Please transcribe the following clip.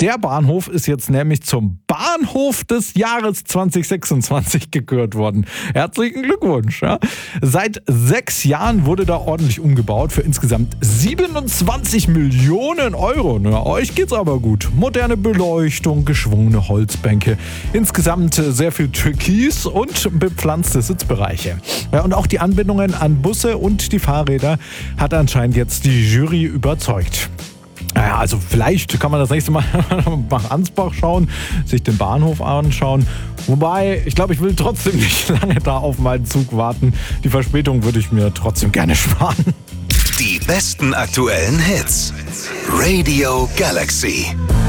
Der Bahnhof ist jetzt nämlich zum Bahnhof des Jahres 2026 gekürt worden. Herzlichen Glückwunsch. Ja. Seit 6 Jahren wurde da ordentlich umgebaut für insgesamt 27 Millionen Euro. Na, euch geht's aber gut. Moderne Beleuchtung, geschwungene Holzbänke, insgesamt sehr viel Türkis und bepflanzte Sitzbereiche. Ja, und auch die Anbindungen an Busse und die Fahrräder hat anscheinend jetzt die Jury überzeugt. Naja, also vielleicht kann man das nächste Mal nach Ansbach schauen, sich den Bahnhof anschauen. Wobei, ich glaube, ich will trotzdem nicht lange da auf meinen Zug warten. Die Verspätung würde ich mir trotzdem gerne sparen. Die besten aktuellen Hits. Radio Galaxy.